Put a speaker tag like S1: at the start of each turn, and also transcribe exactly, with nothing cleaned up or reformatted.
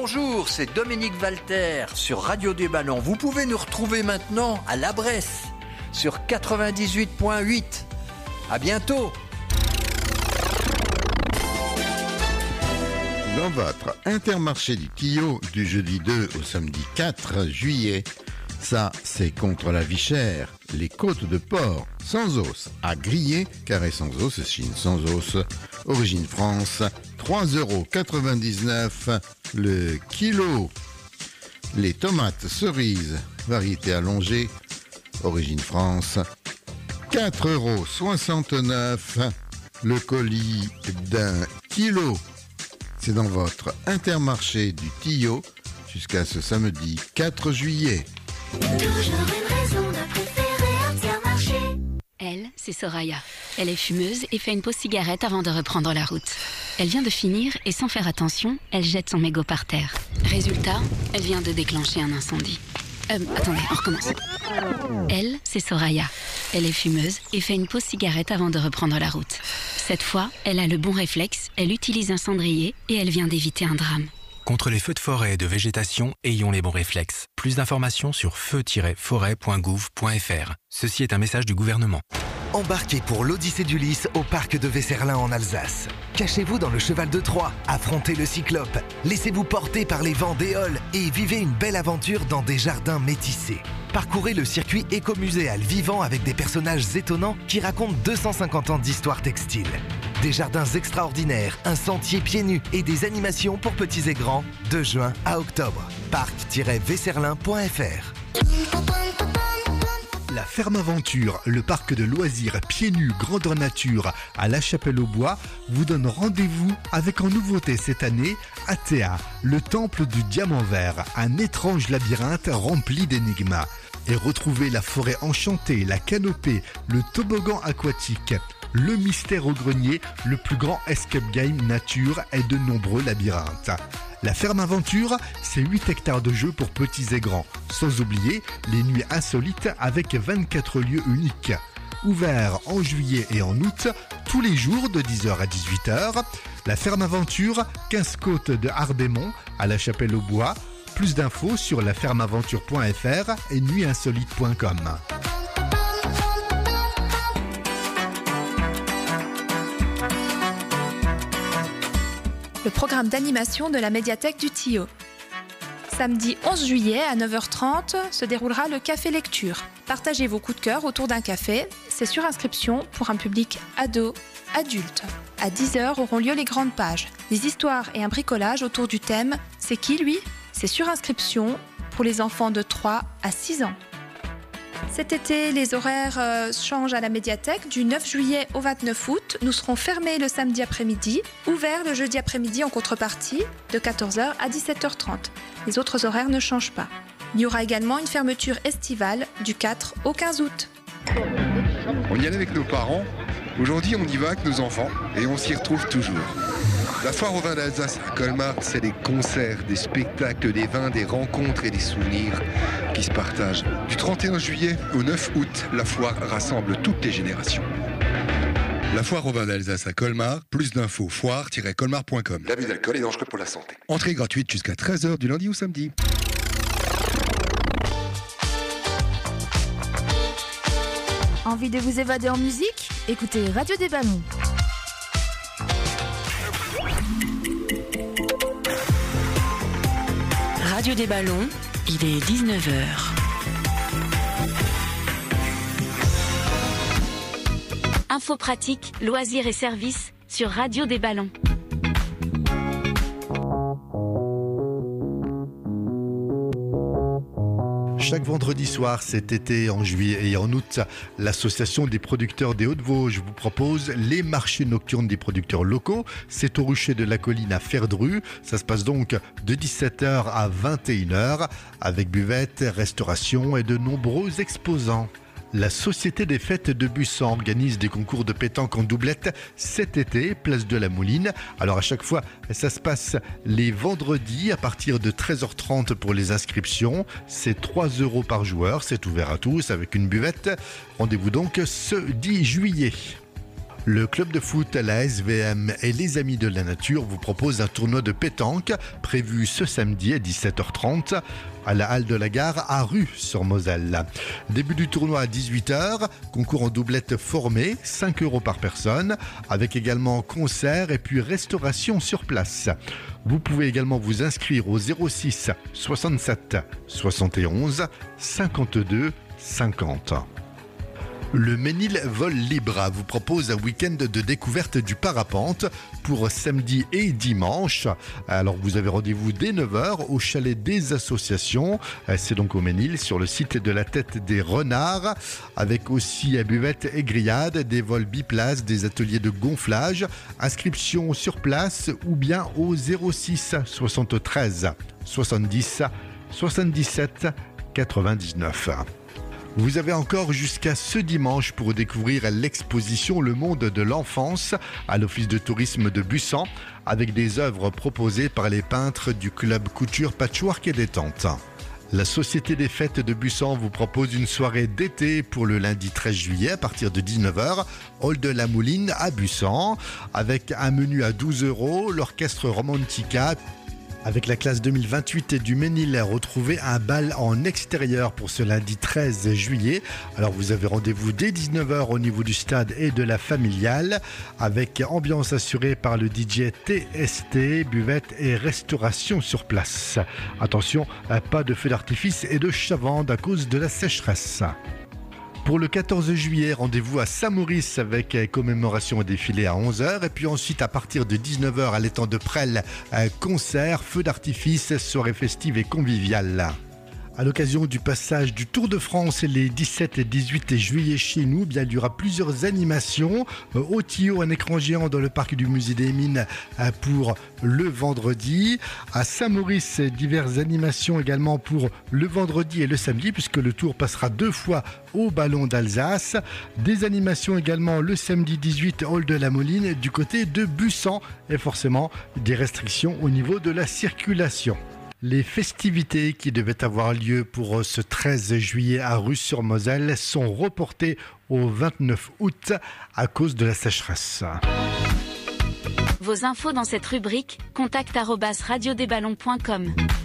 S1: Bonjour, c'est Dominique Walter sur Radio des Ballons. Vous pouvez nous retrouver maintenant à La Bresse sur quatre-vingt-dix-huit point huit. À bientôt.
S2: Dans votre Intermarché du Tillot du jeudi deux au samedi quatre juillet, ça c'est contre la vie chère. Les côtes de porc sans os à griller, carré sans os, Chine sans os, origine France, trois euros quatre-vingt-dix-neuf le kilo. Les tomates cerises, variété allongée, origine France, quatre euros soixante-neuf le colis d'un kilo. C'est dans votre Intermarché du Tillot jusqu'à ce samedi quatre juillet.
S3: Toujours une raison de préférer Intermarché.
S4: Elle, c'est Soraya. Elle est fumeuse et fait une pause cigarette avant de reprendre la route. Elle vient de finir et sans faire attention, elle jette son mégot par terre. Résultat, elle vient de déclencher un incendie. Euh, attendez, on recommence. Elle, c'est Soraya. Elle est fumeuse et fait une pause cigarette avant de reprendre la route. Cette fois, elle a le bon réflexe, elle utilise un cendrier et elle vient d'éviter un drame.
S5: Contre les feux de forêt et de végétation, ayons les bons réflexes. Plus d'informations sur feu tiret forêt point gouv point f r. Ceci est un message du gouvernement.
S6: Embarquez pour l'Odyssée d'Ulysse au parc de Weserlin en Alsace. Cachez-vous dans le cheval de Troie, affrontez le cyclope, laissez-vous porter par les vents d'Éole et vivez une belle aventure dans des jardins métissés. Parcourez le circuit écomuséal vivant avec des personnages étonnants qui racontent deux cent cinquante ans d'histoire textile. Des jardins extraordinaires, un sentier pieds nus et des animations pour petits et grands de juin à octobre. parc tiret weserlin point f r.
S7: La Ferme Aventure, le parc de loisirs pieds nus grandeur nature à La Chapelle-aux-Bois, vous donne rendez-vous avec en nouveauté cette année Athéa, le temple du diamant vert, un étrange labyrinthe rempli d'énigmes. Et retrouvez la forêt enchantée, la canopée, le toboggan aquatique, le mystère au grenier, le plus grand escape game nature et de nombreux labyrinthes. La Ferme Aventure, c'est huit hectares de jeux pour petits et grands. Sans oublier les nuits insolites avec vingt-quatre lieux uniques. Ouvert en juillet et en août, tous les jours de dix heures à dix-huit heures. La Ferme Aventure, quinze côtes de Hardémont à La Chapelle-aux-Bois. Plus d'infos sur la ferme aventure point f r et nuit insolite point com.
S8: Le programme d'animation de la médiathèque du Tillot. Samedi onze juillet à neuf heures trente se déroulera le Café Lecture. Partagez vos coups de cœur autour d'un café. C'est sur inscription pour un public ado, adulte. À dix heures auront lieu les grandes pages. Des histoires et un bricolage autour du thème « C'est qui lui ?» C'est sur inscription pour les enfants de trois à six ans. Cet été, les horaires euh, changent à la médiathèque. Du neuf juillet au vingt-neuf août, nous serons fermés le samedi après-midi, ouverts le jeudi après-midi en contrepartie de quatorze heures à dix-sept heures trente. Les autres horaires ne changent pas. Il y aura également une fermeture estivale du quatre au quinze août.
S9: On y allait avec nos parents. Aujourd'hui, on y va avec nos enfants et on s'y retrouve toujours. La foire au vin d'Alsace à Colmar, c'est des concerts, des spectacles, des vins, des rencontres et des souvenirs qui se partagent. Du trente et un juillet au neuf août, la foire rassemble toutes les générations. La foire au vin d'Alsace à Colmar, plus d'infos foire tiret colmar point com. L'abus d'alcool est dangereux pour la santé. Entrée gratuite jusqu'à treize heures du lundi au samedi.
S10: Envie de vous évader en musique ? Écoutez Radio des Ballons.
S4: Radio des Ballons, il est dix-neuf heures. Infos pratiques, loisirs et services sur Radio des Ballons.
S7: Chaque vendredi soir cet été, en juillet et en août, l'association des producteurs des Hauts-de-Vosges vous propose les marchés nocturnes des producteurs locaux. C'est au rucher de la colline à Ferdru. Ça se passe donc de dix-sept heures à vingt et une heures avec buvette, restauration et de nombreux exposants. La Société des Fêtes de Bussan organise des concours de pétanque en doublette cet été, place de la Mouline. Alors à chaque fois, ça se passe les vendredis à partir de treize heures trente pour les inscriptions. C'est trois euros par joueur, c'est ouvert à tous avec une buvette. Rendez-vous donc ce dix juillet. Le club de foot, la S V M et les Amis de la Nature vous proposent un tournoi de pétanque prévu ce samedi à dix-sept heures trente à la halle de la gare à Rue sur Moselle. Début du tournoi à dix-huit heures, concours en doublette formée, cinq euros par personne, avec également concert et puis restauration sur place. Vous pouvez également vous inscrire au zéro six soixante-sept soixante et onze cinquante-deux cinquante. Le Ménil Vol Libre vous propose un week-end de découverte du parapente pour samedi et dimanche. Alors vous avez rendez-vous dès neuf heures au chalet des associations. C'est donc au Ménil, sur le site de la Tête des Renards, avec aussi buvette et grillade, des vols biplaces, des ateliers de gonflage. Inscription sur place ou bien au zéro six soixante-treize soixante-dix soixante-dix-sept quatre-vingt-dix-neuf. Vous avez encore jusqu'à ce dimanche pour découvrir l'exposition Le Monde de l'Enfance à l'Office de tourisme de Bussan, avec des œuvres proposées par les peintres du club couture patchwork et détente. La Société des Fêtes de Bussan vous propose une soirée d'été pour le lundi treize juillet à partir de dix-neuf heures, hall de la Mouline à Bussan, avec un menu à douze euros, l'orchestre Romantica. Avec la classe deux mille vingt-huit du Ménil, retrouvez un bal en extérieur pour ce lundi treize juillet. Alors vous avez rendez-vous dès dix-neuf heures au niveau du stade et de la familiale, avec ambiance assurée par le D J T S T, buvette et restauration sur place. Attention, pas de feux d'artifice et de chavande à cause de la sécheresse. Pour le quatorze juillet, rendez-vous à Saint-Maurice avec commémoration et défilé à onze heures. Et puis ensuite, à partir de dix-neuf heures, à l'étang de Presles, concert, feu d'artifice, soirée festive et conviviale. À l'occasion du passage du Tour de France les dix-sept et dix-huit juillet chez nous, bien, il y aura plusieurs animations. Au Tillot, un écran géant dans le parc du Musée des Mines pour le vendredi. À Saint-Maurice, diverses animations également pour le vendredi et le samedi, puisque le Tour passera deux fois au Ballon d'Alsace. Des animations également le samedi dix-huit, hall de la Moline du côté de Bussan, et forcément des restrictions au niveau de la circulation. Les festivités qui devaient avoir lieu pour ce treize juillet à Rue-sur-Moselle sont reportées au vingt-neuf août à cause de la sécheresse.
S4: Vos infos dans cette rubrique, contact arobase radio des ballons point com.